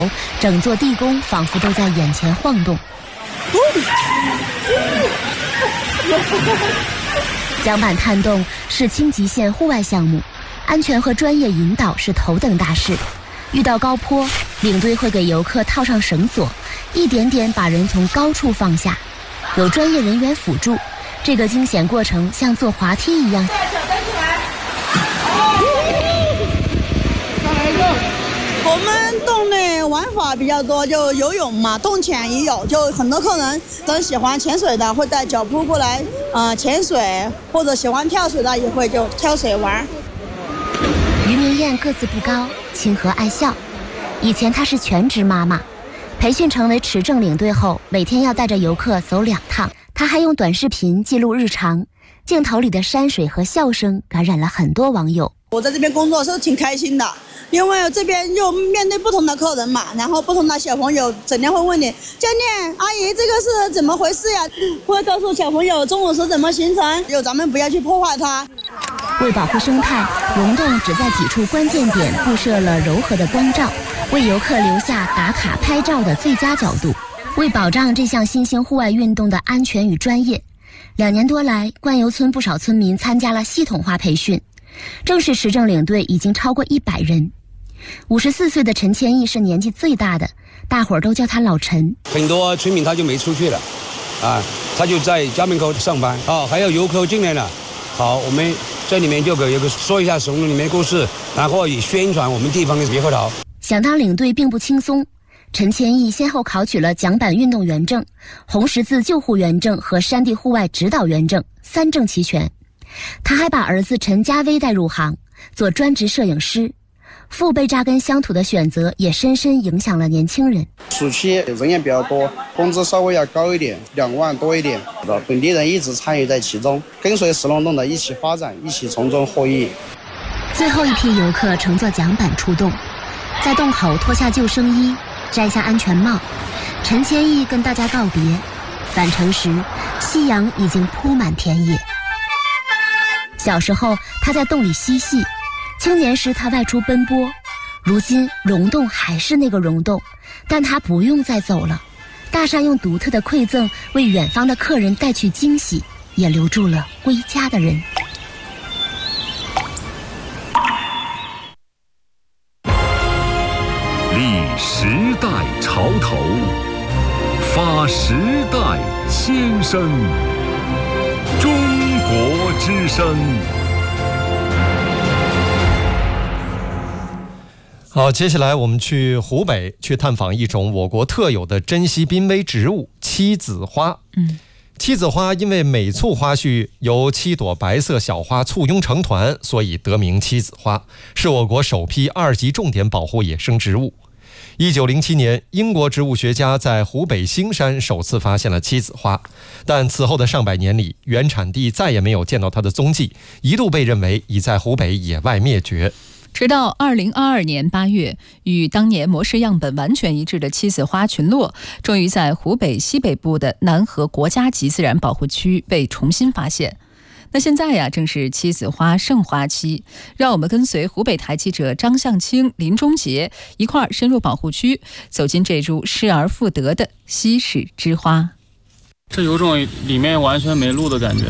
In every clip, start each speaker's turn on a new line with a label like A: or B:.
A: 整座地宫仿佛都在眼前晃动。桨板探洞是轻极限户外项目，安全和专业引导是头等大事。遇到高坡，领队会给游客套上绳索，一点点把人从高处放下，有专业人员辅助，这个惊险过程像坐滑梯一样。
B: 我们洞内玩法比较多，就游泳嘛，洞潜也有，就很多客人都喜欢潜水的会带脚蹼过来潜水，或者喜欢跳水的也会就跳水玩。
A: 于明艳个子不高，亲和爱笑。以前她是全职妈妈，培训成为持证领队后，每天要带着游客走2趟。她还用短视频记录日常，镜头里的山水和笑声感染了很多网友。
B: 我在这边工作是挺开心的，因为这边又面对不同的客人嘛，然后不同的小朋友整天会问你，教练阿姨这个是怎么回事呀？会告诉小朋友中午是怎么形成，咱们不要去破坏它。
A: 为保护生态，溶洞只在几处关键点布设了柔和的光罩，为游客留下打卡拍照的最佳角度。为保障这项新兴户外运动的安全与专业，2年多来，灌游村不少村民参加了系统化培训。正式持证领队已经超过100人。54岁的陈千亿是年纪最大的，大伙儿都叫他老陈。
C: 很多村民他就没出去了，他就在家门口上班。还有游客进来了，好，我们这里面就给游客说一下神农里面的故事，然后也宣传我们地方的猕猴桃。
A: 想当领队并不轻松，陈千亿先后考取了桨板运动员证、红十字救护员证和山地户外指导员证，3证齐全。他还把儿子陈家威带入行，做专职摄影师。父辈扎根乡土的选择也深深影响了年轻人。
D: 暑期人也比较多，工资稍微要高一点，2万多一点。本地人一直参与在其中，跟随石龙洞的一起发展，一起从中获益。
A: 最后一批游客乘坐桨板出洞，在洞口脱下救生衣，摘下安全帽。陈千亿跟大家告别，返程时夕阳已经铺满田野。小时候他在洞里嬉戏，青年时他外出奔波，如今溶洞还是那个溶洞，但他不用再走了。大厦用独特的馈赠为远方的客人带去惊喜，也留住了归家的人。
E: 立时代潮头，发时代先声，中国之声。
F: 好，接下来我们去湖北，去探访一种我国特有的珍稀濒危植物——七子花。七子花因为每簇花序由7朵白色小花簇拥成团，所以得名七子花，是我国首批2级重点保护野生植物。1907年，英国植物学家在湖北兴山首次发现了七子花，但此后的上百年里，原产地再也没有见到它的踪迹，一度被认为已在湖北野外灭绝。
G: 直到2022年8月，与当年模式样本完全一致的七子花群落，终于在湖北西北部的南河国家级自然保护区被重新发现。那现在呀，正是七子花盛花期，让我们跟随湖北台记者张向清、林忠杰一块儿深入保护区，走进这株失而复得的稀世之花。
H: 这有种里面完全没路的感觉。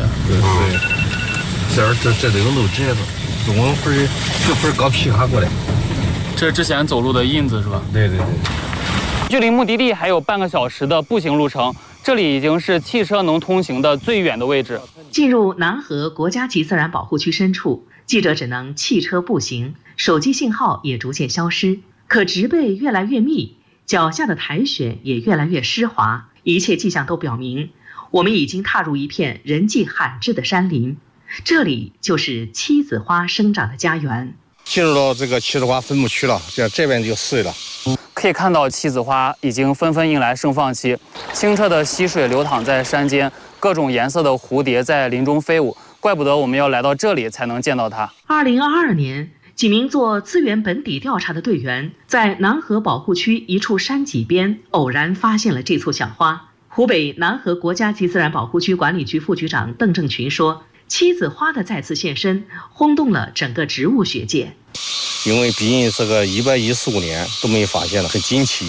I: 对，这里有路直接走。中午会搞皮卡过来，
H: 这之前走路的印子是吧？
I: 对。
H: 距离目的地还有半个小时的步行路程，这里已经是汽车能通行的最远的位置。
J: 进入南河国家级自然保护区深处，记者只能汽车步行，手机信号也逐渐消失，可植被越来越密，脚下的苔藓也越来越湿滑，一切迹象都表明，我们已经踏入一片人迹罕至的山林。这里就是七子花生长的家园。
I: 进入到这个七子花分布区了，这边就4岁了。
H: 可以看到七子花已经纷纷迎来盛放期，清澈的溪水流淌在山间，各种颜色的蝴蝶在林中飞舞，怪不得我们要来到这里才能见到它。
J: 2022年，几名做资源本地调查的队员在南河保护区一处山脊边偶然发现了这簇小花。湖北南河国家级自然保护区管理局副局长邓正群说，七子花的再次现身，轰动了整个植物学界。
I: 因为毕竟这个115年都没发现了，很惊奇。